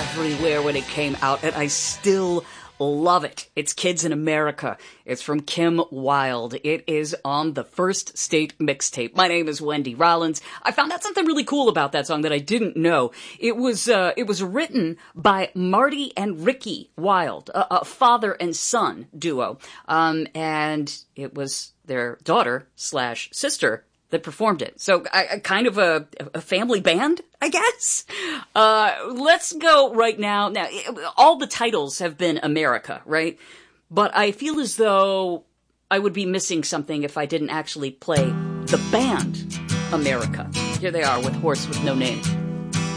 everywhere when it came out, and I still love it. It's Kids in America. It's from Kim Wilde. It is on the First State mixtape. My name is Wendy Rollins. I found out something really cool about that song that I didn't know. It was written by Marty and Ricky Wilde, a father and son duo. And it was their daughter / sister that performed it. So kind of a family band, I guess. Let's go right now. Now, all the titles have been America, right? But I feel as though I would be missing something if I didn't actually play the band America. Here they are with Horse with No Name.